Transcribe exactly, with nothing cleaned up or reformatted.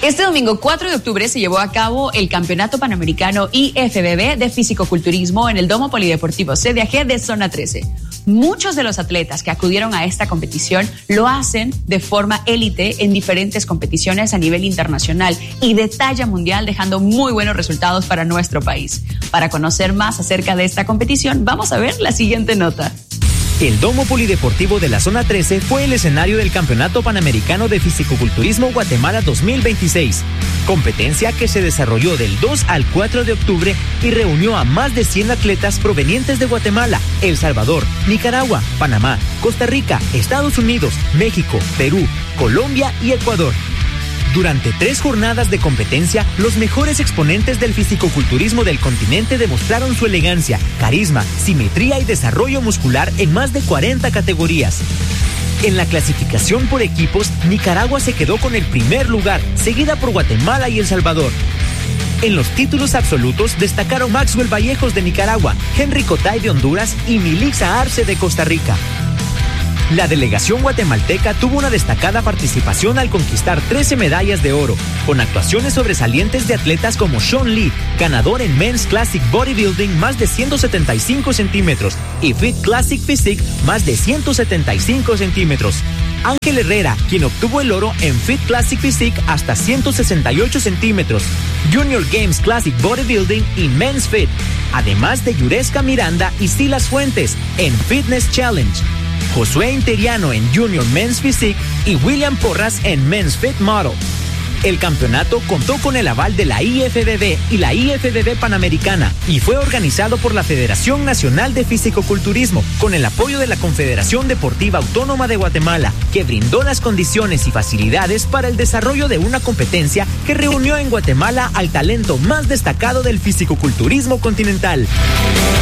Este domingo cuatro de octubre se llevó a cabo el Campeonato Panamericano I F B B de Fisicoculturismo en el Domo Polideportivo C D A G de Zona trece. Muchos de los atletas que acudieron a esta competición lo hacen de forma élite en diferentes competiciones a nivel internacional y de talla mundial, dejando muy buenos resultados para nuestro país. Para conocer más acerca de esta competición, vamos a ver la siguiente nota. El Domo Polideportivo de la Zona trece fue el escenario del Campeonato Panamericano de Fisicoculturismo Guatemala dos mil veintiséis, competencia que se desarrolló del dos al cuatro de octubre y reunió a más de cien atletas provenientes de Guatemala, El Salvador, Nicaragua, Panamá, Costa Rica, Estados Unidos, México, Perú, Colombia y Ecuador. Durante tres jornadas de competencia, los mejores exponentes del fisicoculturismo del continente demostraron su elegancia, carisma, simetría y desarrollo muscular en más de cuarenta categorías. En la clasificación por equipos, Nicaragua se quedó con el primer lugar, seguida por Guatemala y El Salvador. En los títulos absolutos destacaron Maxwell Vallejos de Nicaragua, Henry Cotay de Honduras y Milixa Arce de Costa Rica. La delegación guatemalteca tuvo una destacada participación al conquistar trece medallas de oro, con actuaciones sobresalientes de atletas como Sean Lee, ganador en Men's Classic Bodybuilding más de ciento setenta y cinco centímetros, y Fit Classic Physique más de ciento setenta y cinco centímetros. Ángel Herrera, quien obtuvo el oro en Fit Classic Physique hasta ciento sesenta y ocho centímetros, Junior Games Classic Bodybuilding y Men's Fit, además de Yuresca Miranda y Silas Fuentes en Fitness Challenge. Josué Interiano en Junior Men's Physique y William Porras en Men's Fit Model. El campeonato contó con el aval de la I F B B y la I F B B Panamericana y fue organizado por la Federación Nacional de Fisicoculturismo con el apoyo de la Confederación Deportiva Autónoma de Guatemala, que brindó las condiciones y facilidades para el desarrollo de una competencia que reunió en Guatemala al talento más destacado del fisicoculturismo continental.